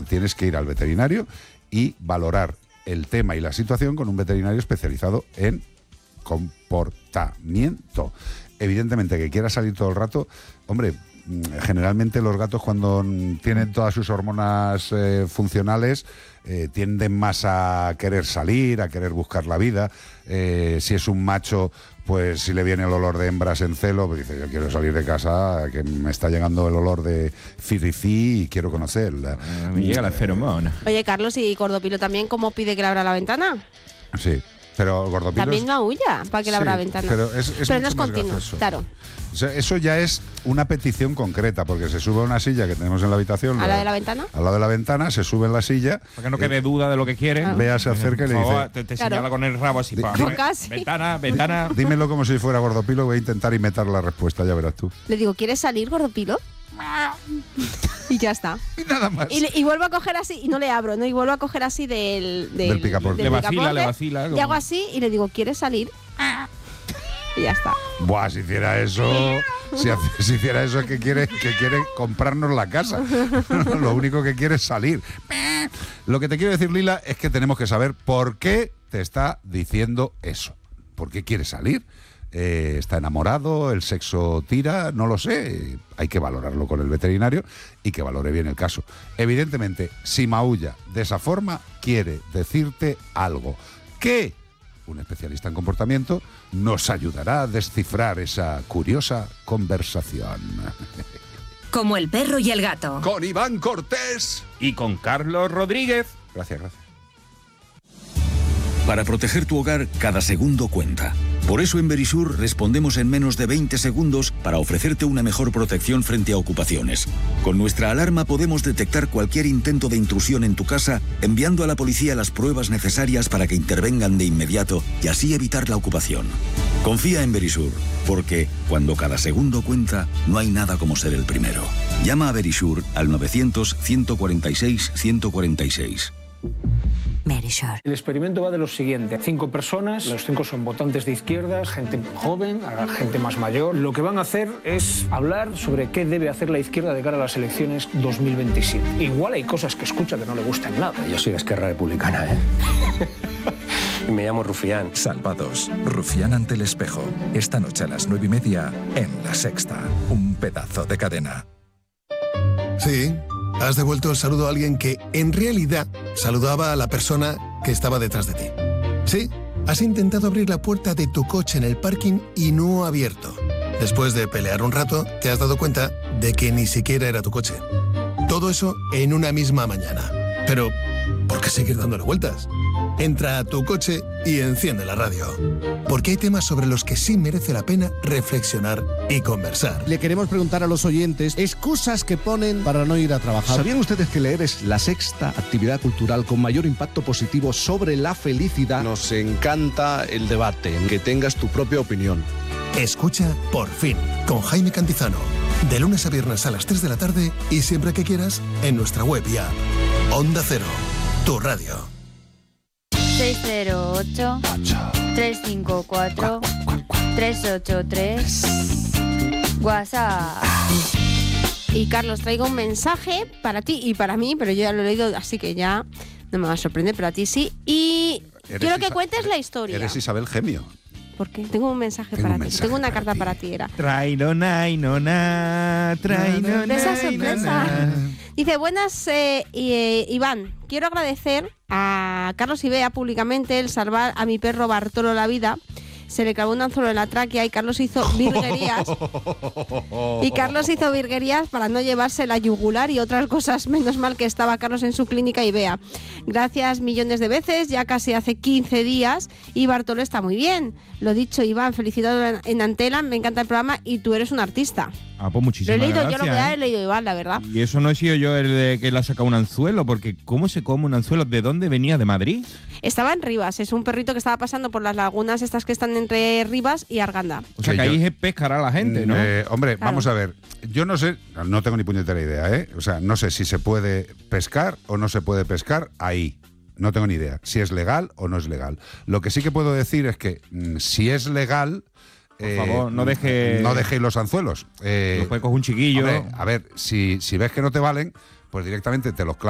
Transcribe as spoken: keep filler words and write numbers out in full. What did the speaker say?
tienes que ir al veterinario y valorar el tema y la situación con un veterinario especializado en comportamiento. Evidentemente, que quiera salir todo el rato, hombre, generalmente los gatos cuando tienen todas sus hormonas eh, funcionales eh, tienden más a querer salir, a querer buscar la vida. Eh, si es un macho, pues si le viene el olor de hembras en celo, pues dice, yo quiero salir de casa, que me está llegando el olor de firifí y quiero conocerla. Me llega la feromona. Oye, Carlos, ¿y Gordopilo también cómo pide que le abra la ventana? Sí. Pero Gordopilo también maulla para que le abra la ventana. Pero, es, es pero no es más continuo, gracioso. Claro. O sea, eso ya es una petición concreta, porque se sube a una silla que tenemos en la habitación. ¿A la de la ventana? Al lado de la ventana, se sube en la silla. Para que no quede eh, duda de lo que quiere. Ah. Vea, se acerca y le dice... Te, te claro. señala con el rabo así. Para, ventana, ventana. Dímelo como si fuera Gordopilo, voy a intentar imitar la respuesta, ya verás tú. Le digo, ¿quieres salir, Gordopilo? Y ya está. Y nada más. Y, le, y vuelvo a coger así, y no le abro, ¿no? Y vuelvo a coger así del... del, del picaporte. Le vacila, le vacila. Y hago así y le digo, ¿quieres salir? Y ya está. Buah, si hiciera eso... Si, hace, si hiciera eso es que quiere, que quiere comprarnos la casa. Lo único que quiere es salir. Lo que te quiero decir, Lila, es que tenemos que saber por qué te está diciendo eso. ¿Por qué quiere salir? Eh, ¿Está enamorado? ¿El sexo tira? No lo sé. Hay que valorarlo con el veterinario y que valore bien el caso. Evidentemente, si maulla de esa forma, quiere decirte algo. ¿Qué? Un especialista en comportamiento nos ayudará a descifrar esa curiosa conversación. Como el perro y el gato. Con Iván Cortés. Y con Carlos Rodríguez. Gracias, gracias. Para proteger tu hogar, cada segundo cuenta. Por eso en Verisur respondemos en menos de veinte segundos para ofrecerte una mejor protección frente a ocupaciones. Con nuestra alarma podemos detectar cualquier intento de intrusión en tu casa, enviando a la policía las pruebas necesarias para que intervengan de inmediato y así evitar la ocupación. Confía en Verisur, porque cuando cada segundo cuenta, no hay nada como ser el primero. Llama a Verisur al novecientos, ciento cuarenta y seis, ciento cuarenta y seis. Verisur. El experimento va de lo siguiente. Cinco personas, los cinco son votantes de izquierdas, gente joven, gente más mayor. Lo que van a hacer es hablar sobre qué debe hacer la izquierda de cara a las elecciones dos mil veintisiete. Igual hay cosas que escucha que no le gustan nada. Yo soy de Esquerra Republicana, ¿eh? Me llamo Rufián. Salvados. Rufián ante el espejo. Esta noche a las nueve y media en La Sexta. Un pedazo de cadena. Sí. Has devuelto el saludo a alguien que, en realidad, saludaba a la persona que estaba detrás de ti. Sí, has intentado abrir la puerta de tu coche en el parking y no ha abierto. Después de pelear un rato, te has dado cuenta de que ni siquiera era tu coche. Todo eso en una misma mañana. Pero, ¿por qué seguir dándole vueltas? Entra a tu coche y enciende la radio. Porque hay temas sobre los que sí merece la pena reflexionar y conversar. Le queremos preguntar a los oyentes excusas que ponen para no ir a trabajar. ¿Sabían ustedes que leer es la sexta actividad cultural con mayor impacto positivo sobre la felicidad? Nos encanta el debate, que tengas tu propia opinión. Escucha Por Fin, con Jaime Cantizano. De lunes a viernes a las tres de la tarde y siempre que quieras en nuestra web y app. Onda Cero, tu radio. seis cero ocho, tres cinco cuatro, tres ocho tres. WhatsApp. Y Carlos, traigo un mensaje para ti y para mí, pero yo ya lo he leído, así que ya no me va a sorprender, pero a ti sí. Y Eres quiero que Isa- cuentes la historia. Eres Isabel Gemio. ¿Por qué? Tengo un mensaje Tengo para un ti. mensaje Tengo una para carta ti. para ti, era. Trainona, inona, trainona. Sorpresa, sorpresa. Dice, buenas, eh, eh, Iván. Quiero agradecer a Carlos y Bea públicamente el salvar a mi perro Bartolo la vida. Se le clavó un anzuelo en la tráquea y Carlos hizo virguerías. Y Carlos hizo virguerías para no llevarse la yugular y otras cosas. Menos mal que estaba Carlos en su clínica y Bea. Gracias millones de veces, ya casi hace quince días y Bartolo está muy bien. Lo dicho, Iván, felicidades en Antela, me encanta el programa y tú eres un artista. Ah, pues Lo muchísimas he leído gracias. yo, lo que da, ¿eh? he leído Iván, la verdad. Y eso no he sido yo el de que le ha sacado un anzuelo, porque ¿cómo se come un anzuelo? ¿De dónde venía? ¿De Madrid? Estaba en Rivas, es un perrito que estaba pasando por las lagunas estas que están entre Rivas y Arganda. O sea, Sí, que ahí yo- se pescará la gente, ¿no? Eh, hombre, Claro. vamos a ver. Yo no sé, no tengo ni puñetera idea, ¿eh? O sea, no sé si se puede pescar o no se puede pescar ahí. No tengo ni idea. Si es legal o no es legal. Lo que sí que puedo decir es que mm, si es legal... Por favor, no deje- No dejéis los anzuelos. Eh, Lo puede coger un chiquillo. hombre, a ver, si, si ves que no te valen, pues directamente te los clavas.